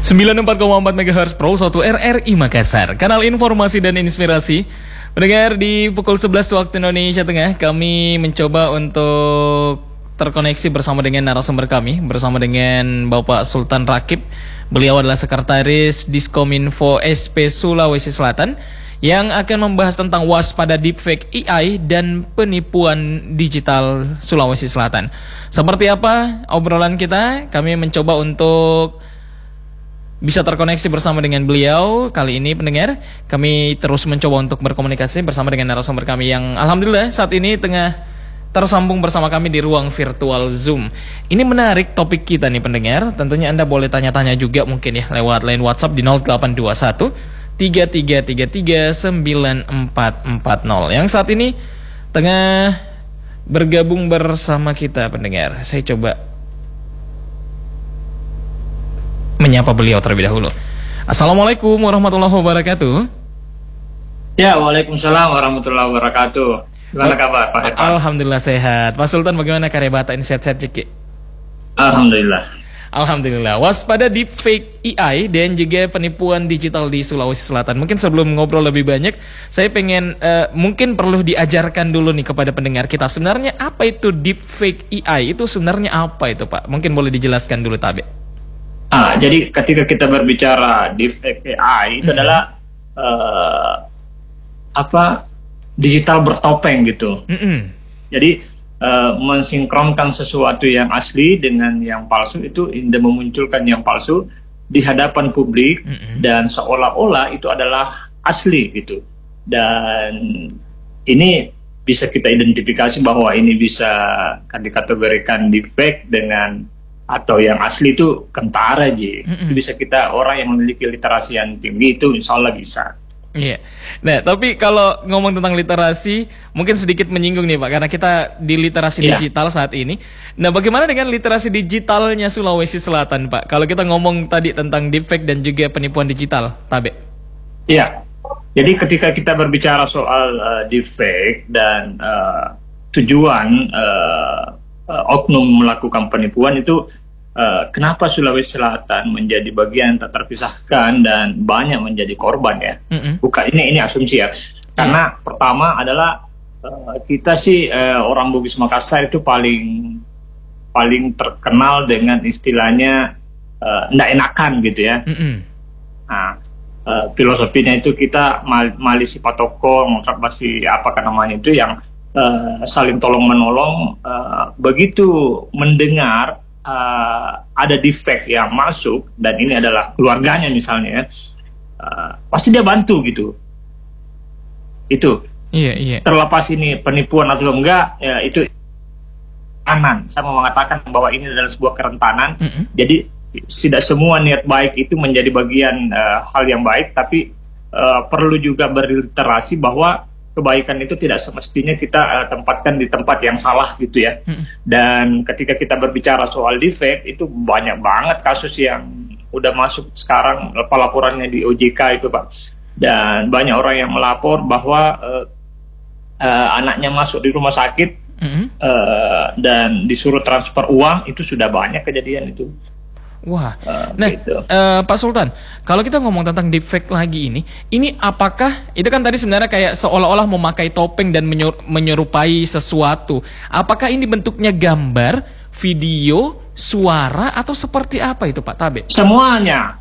94,4 MHz Pro 1 RRI Makassar, kanal informasi dan inspirasi. Mendengar di pukul 11 waktu Indonesia Tengah, kami mencoba untuk terkoneksi bersama dengan narasumber kami, bersama dengan Bapak Sultan Rakib. Beliau adalah Sekretaris Diskominfo SP Sulawesi Selatan yang akan membahas tentang waspada deepfake AI dan penipuan digital Sulawesi Selatan. Seperti apa obrolan kita? Kami mencoba untuk bisa terkoneksi bersama dengan beliau. Kali ini pendengar, kami terus mencoba untuk berkomunikasi bersama dengan narasumber kami yang alhamdulillah saat ini tengah tersambung bersama kami di ruang virtual Zoom. Ini menarik topik kita nih pendengar. Tentunya Anda boleh tanya-tanya juga mungkin ya lewat line WhatsApp di 0821 3333 9440 yang saat ini tengah bergabung bersama kita pendengar. Saya coba menyapa beliau terlebih dahulu. Assalamualaikum warahmatullahi wabarakatuh. Ya, waalaikumsalam warahmatullahi wabarakatuh. Gimana kabar Pak Evan? Alhamdulillah sehat. Pak Sultan bagaimana karya bata ini, sehat-sehat ceki? Alhamdulillah. Waspada deepfake AI dan juga penipuan digital di Sulawesi Selatan. Mungkin sebelum ngobrol lebih banyak, saya pengen mungkin perlu diajarkan dulu nih kepada pendengar kita. Sebenarnya apa itu deepfake AI? Itu sebenarnya apa itu Pak? Mungkin boleh dijelaskan dulu Tabe. Jadi ketika kita berbicara deepfake AI itu adalah digital bertopeng gitu. Jadi mensinkronkan sesuatu yang asli dengan yang palsu itu, memunculkan yang palsu di hadapan publik dan seolah-olah itu adalah asli gitu. Dan ini bisa kita identifikasi bahwa ini bisa dikategorikan deepfake dengan atau yang asli itu kentara aja. Itu bisa kita, orang yang memiliki literasi yang tinggi itu insya Allah bisa. Iya. Nah, tapi kalau ngomong tentang literasi, mungkin sedikit menyinggung nih Pak, karena kita di literasi digital saat ini. Nah, bagaimana dengan literasi digitalnya Sulawesi Selatan Pak? Kalau kita ngomong tadi tentang deepfake dan juga penipuan digital, Tabe. Iya. Jadi ketika kita berbicara soal deepfake dan tujuan oknum melakukan penipuan itu, kenapa Sulawesi Selatan menjadi bagian tak terpisahkan dan banyak menjadi korban ya? Bukan, ini asumsi ya. Karena pertama adalah kita sih orang Bugis Makassar itu paling terkenal dengan istilahnya ndak enakan gitu ya. Nah, filosofinya itu kita malisi patoko, mengobservasi apa namanya itu yang saling tolong menolong. Begitu mendengar ada defect yang masuk dan ini adalah keluarganya misalnya, pasti dia bantu gitu. Itu terlepas ini penipuan atau enggak ya, itu aman. Saya mau mengatakan bahwa ini adalah sebuah kerentanan. Jadi tidak semua niat baik itu menjadi bagian hal yang baik, tapi perlu juga berliterasi bahwa kebaikan itu tidak semestinya kita tempatkan di tempat yang salah gitu ya. Dan ketika kita berbicara soal deepfake itu banyak banget kasus yang udah masuk sekarang pelaporannya di OJK itu Pak. Dan banyak orang yang melapor bahwa anaknya masuk di rumah sakit dan disuruh transfer uang, itu sudah banyak kejadian itu. Wah, nah gitu. Pak Sultan, kalau kita ngomong tentang deepfake lagi ini apakah itu kan tadi sebenarnya kayak seolah-olah memakai topeng dan menyerupai sesuatu? Apakah ini bentuknya gambar, video, suara atau seperti apa itu Pak Tabe? Semuanya.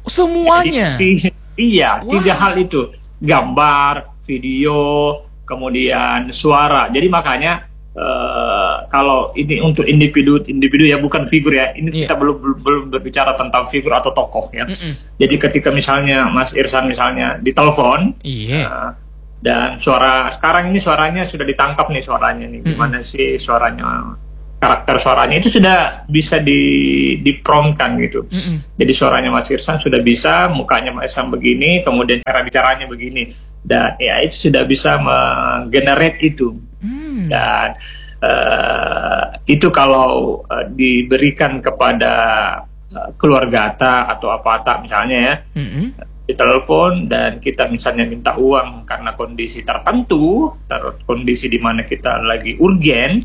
Iya, tiga hal itu, gambar, video, kemudian suara. Jadi makanya kalau ini untuk individu ya, bukan figur ya. Ini kita belum berbicara tentang figur atau tokoh ya. Jadi ketika misalnya Mas Irsan misalnya ditelepon, dan sekarang ini suaranya sudah ditangkap nih, suaranya nih gimana sih suaranya, karakter suaranya itu sudah bisa dipromptkan gitu. Jadi suaranya Mas Irsan sudah bisa, mukanya Mas Irsan begini, kemudian cara bicaranya begini, dan ya itu sudah bisa menggenerate itu. Dan itu kalau diberikan kepada keluarga atau apa misalnya ya, ditelepon dan kita misalnya minta uang karena kondisi tertentu, kondisi di mana kita lagi urgen,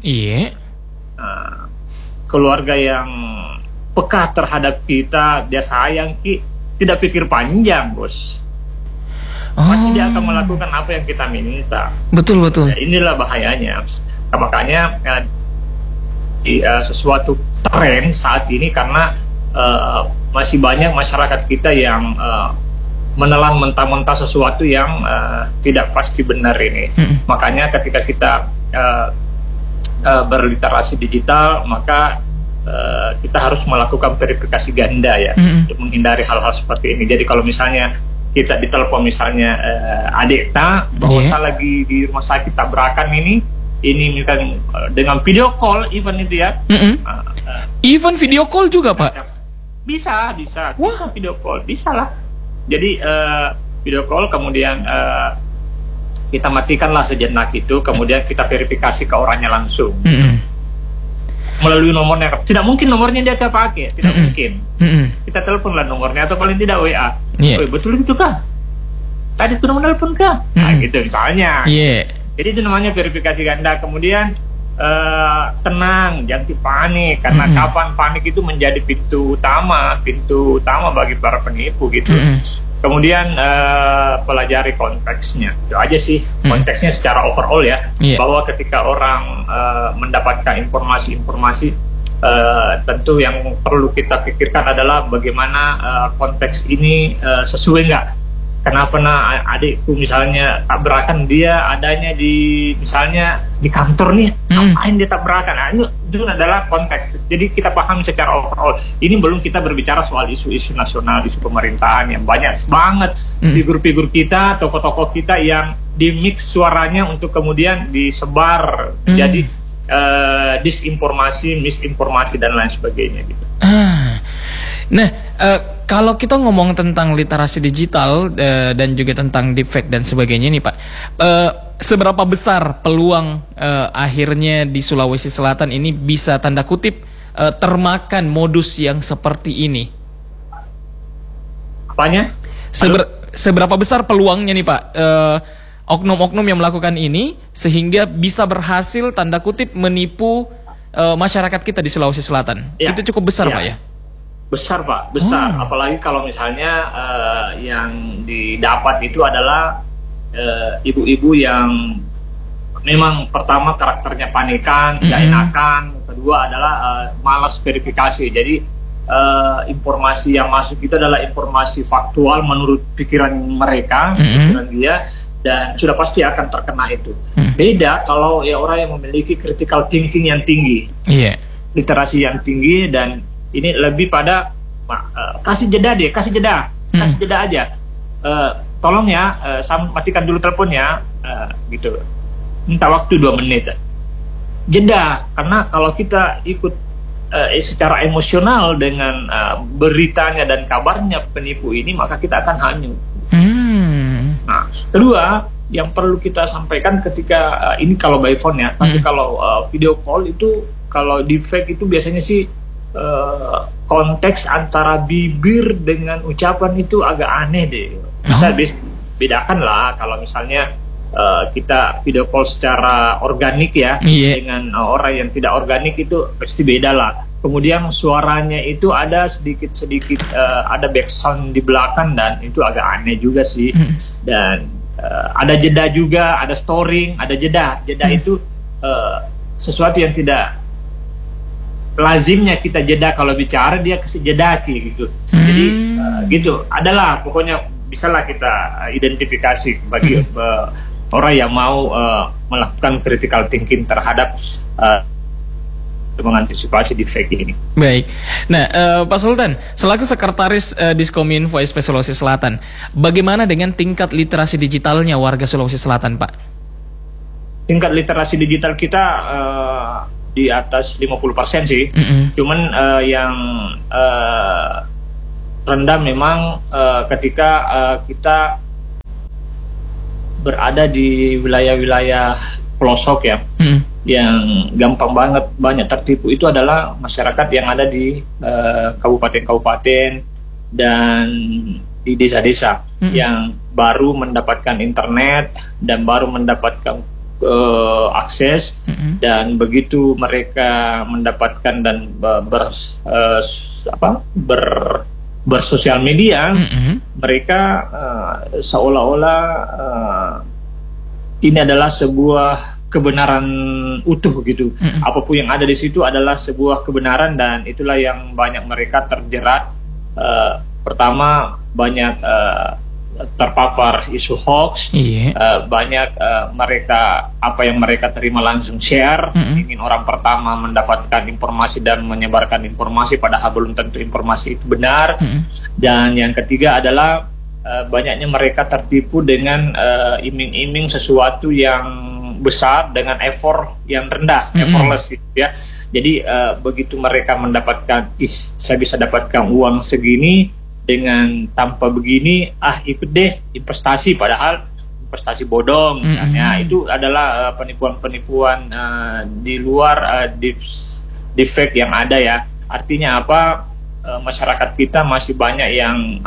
keluarga yang peka terhadap kita, dia sayang Ki, tidak pikir panjang, bos. Pasti dia akan melakukan apa yang kita minta. Betul. Ya, inilah bahayanya. Nah, makanya sesuatu tren saat ini karena masih banyak masyarakat kita yang menelan mentah-mentah sesuatu yang tidak pasti benar ini. Makanya ketika kita berliterasi digital, maka kita harus melakukan verifikasi ganda ya, untuk menghindari hal-hal seperti ini. Jadi kalau misalnya kita ditelepon misalnya adik bahwa saya lagi di rumah sakit tabrakan ini misalkan dengan video call even itu ya. Even video call juga, Pak? Bisa video call, bisa lah. Jadi video call kemudian kita matikanlah sejenak itu, kemudian kita verifikasi ke orangnya langsung. Melalui nomornya, tidak mungkin nomornya dia akan pakai, tidak mungkin. Kita teleponlah nomornya atau paling tidak WA. Betul gitu kah? Tadi tuh nomor telepon kah? Nah gitu misalnya. Jadi itu namanya verifikasi ganda. Kemudian tenang, jangan panik, karena kapan panik itu menjadi pintu utama bagi para penipu gitu. Kemudian pelajari konteksnya, itu aja sih, konteksnya secara overall ya, bahwa ketika orang mendapatkan informasi-informasi, tentu yang perlu kita pikirkan adalah bagaimana konteks ini sesuai nggak. Kenapa adikku misalnya tabrakan, dia adanya di misalnya di kantor nih, ngapain dia tabrakan? Nah, itu adalah konteks. Jadi kita paham secara overall. Ini belum kita berbicara soal isu-isu nasional, isu pemerintahan yang banyak banget figur-figur kita, tokoh-tokoh kita yang di-mix suaranya untuk kemudian disebar jadi disinformasi, misinformasi dan lain sebagainya gitu. Nah, kalau kita ngomong tentang literasi digital dan juga tentang deepfake dan sebagainya nih Pak, seberapa besar peluang akhirnya di Sulawesi Selatan ini bisa tanda kutip termakan modus yang seperti ini? Apanya? Seberapa besar peluangnya nih Pak, oknum-oknum yang melakukan ini sehingga bisa berhasil tanda kutip menipu masyarakat kita di Sulawesi Selatan? Itu cukup besar Pak ya? Besar Pak, besar. Apalagi kalau misalnya yang didapat itu adalah ibu-ibu yang memang pertama karakternya panikan, tidak enakan. Kedua adalah malas verifikasi. Jadi informasi yang masuk itu adalah informasi faktual menurut pikiran mereka, pikiran dia, dan sudah pasti akan terkena itu. Beda kalau ya orang yang memiliki critical thinking yang tinggi, literasi yang tinggi, dan ini lebih pada kasih jeda aja, tolong ya, matikan dulu teleponnya, gitu, minta waktu 2 menit jeda. Karena kalau kita ikut secara emosional dengan beritanya dan kabarnya penipu ini, maka kita akan hanyut. Nah, kedua yang perlu kita sampaikan ketika ini kalau by phone ya, tapi kalau video call itu, kalau deepfake itu biasanya sih konteks antara bibir dengan ucapan itu agak aneh deh. Bisa bedakan lah kalau misalnya kita video call secara organik ya, dengan orang yang tidak organik itu pasti beda lah. Kemudian suaranya itu ada sedikit ada background di belakang, dan itu agak aneh juga sih. Dan ada jeda juga, ada storing, ada jeda. Jeda itu sesuatu yang tidak lazimnya kita jeda kalau bicara, dia kasih jeda gitu. Jadi gitu. Adalah pokoknya bisalah kita identifikasi bagi orang yang mau melakukan critical thinking terhadap mengantisipasi deepfake ini. Baik. Nah, Pak Sultan, selaku Sekretaris Diskominfo SP Sulawesi Selatan, bagaimana dengan tingkat literasi digitalnya warga Sulawesi Selatan, Pak? Tingkat literasi digital kita di atas 50% sih. Cuman yang rendah memang ketika kita berada di wilayah-wilayah pelosok ya, yang gampang banget banyak tertipu itu adalah masyarakat yang ada di kabupaten-kabupaten dan di desa-desa yang baru mendapatkan internet dan baru mendapatkan akses, dan begitu mereka mendapatkan dan bersosial media, mereka seolah-olah ini adalah sebuah kebenaran utuh gitu. Apapun yang ada di situ adalah sebuah kebenaran, dan itulah yang banyak mereka terjerat. Pertama, banyak terpapar isu hoax, banyak mereka apa yang mereka terima langsung share, ingin orang pertama mendapatkan informasi dan menyebarkan informasi padahal belum tentu informasi itu benar. Dan yang ketiga adalah banyaknya mereka tertipu dengan iming-iming sesuatu yang besar dengan effort yang rendah, effortless gitu ya. Jadi begitu mereka mendapatkan, saya bisa dapatkan uang segini dengan tanpa begini, ikut deh investasi, padahal investasi bodong misalnya. Itu adalah penipuan-penipuan di luar defect yang ada ya. Artinya apa? Masyarakat kita masih banyak yang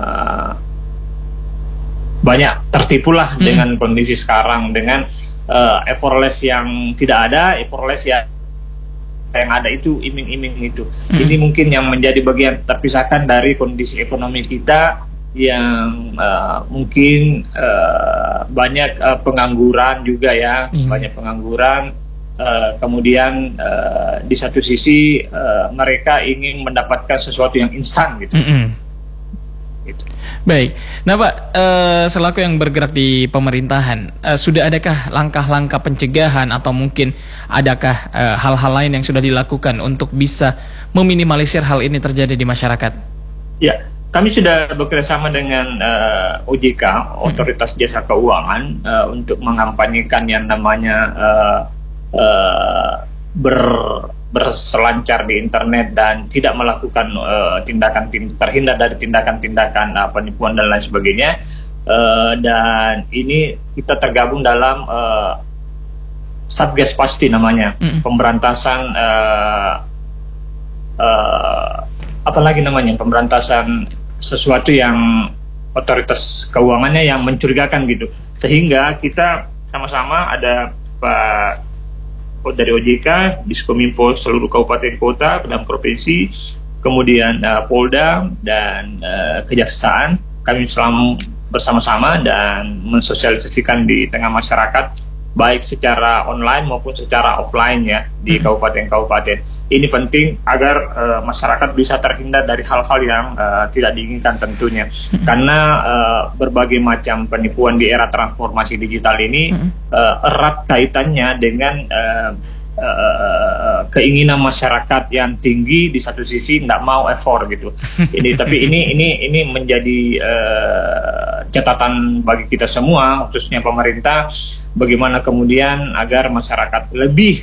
banyak tertipulah dengan kondisi sekarang, dengan effortless yang tidak ada, effortless yang ada itu iming-iming itu. Ini mungkin yang menjadi bagian terpisahkan dari kondisi ekonomi kita yang mungkin banyak pengangguran juga ya, banyak pengangguran. Kemudian di satu sisi mereka ingin mendapatkan sesuatu yang instan gitu. Gitu. Baik, nah Pak, selaku yang bergerak di pemerintahan, sudah adakah langkah-langkah pencegahan atau mungkin adakah hal-hal lain yang sudah dilakukan untuk bisa meminimalisir hal ini terjadi di masyarakat? Ya, kami sudah bekerjasama dengan OJK, Otoritas Jasa Keuangan, untuk mengampanyekan yang namanya berselancar di internet dan tidak melakukan terhindar dari tindakan-tindakan penipuan dan lain sebagainya. Dan ini kita tergabung dalam Satgas Pasti namanya, pemberantasan apalagi namanya, pemberantasan sesuatu yang otoritas keuangannya yang mencurigakan gitu. Sehingga kita sama-sama ada Pak dari OJK, Diskominfo seluruh kabupaten kota dan provinsi, kemudian Polda dan Kejaksaan, kami selalu bersama-sama dan mensosialisasikan di tengah masyarakat, baik secara online maupun secara offline ya, di kabupaten-kabupaten. Ini penting agar masyarakat bisa terhindar dari hal-hal yang tidak diinginkan tentunya. Karena berbagai macam penipuan di era transformasi digital ini erat kaitannya dengan keinginan masyarakat yang tinggi, di satu sisi nggak mau effort gitu. Tapi ini menjadi catatan bagi kita semua, khususnya pemerintah, bagaimana kemudian agar masyarakat lebih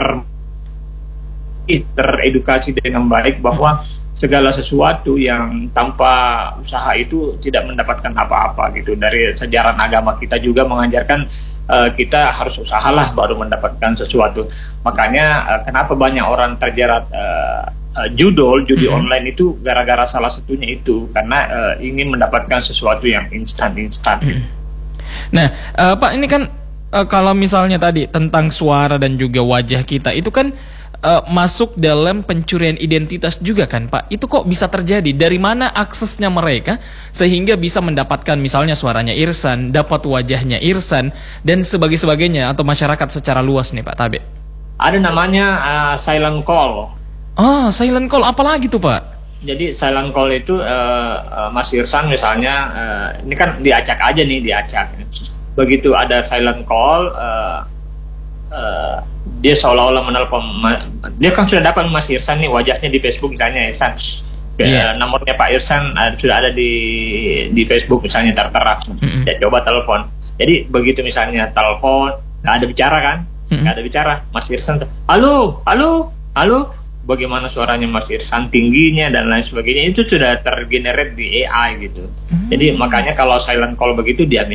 teredukasi dengan baik bahwa segala sesuatu yang tanpa usaha itu tidak mendapatkan apa-apa gitu. Dari sejarah agama kita juga mengajarkan kita harus usahalah baru mendapatkan sesuatu. Makanya kenapa banyak orang terjerat judi online itu gara-gara salah satunya itu, karena ingin mendapatkan sesuatu yang instan. Nah, Pak, ini kan kalau misalnya tadi tentang suara dan juga wajah kita itu kan masuk dalam pencurian identitas juga kan Pak. Itu kok bisa terjadi? Dari mana aksesnya mereka sehingga bisa mendapatkan misalnya suaranya Irsan, dapat wajahnya Irsan, dan sebagainya, atau masyarakat secara luas nih Pak Tabe? Ada namanya silent call. Silent call, apalagi tuh Pak? Jadi silent call itu Mas Irsan misalnya, ini kan diacak aja nih, begitu ada silent call, dia seolah-olah menelpon, dia kan sudah dapat Mas Irsan nih wajahnya di Facebook misalnya, Irsan, nomornya Pak Irsan sudah ada di Facebook misalnya tertera, dia coba telepon. Jadi begitu misalnya telepon, nggak ada bicara kan, Mas Irsan, halo, bagaimana suaranya Mas Irsan, tingginya dan lain sebagainya, itu sudah tergenerate di AI gitu. Jadi makanya kalau silent call begitu dia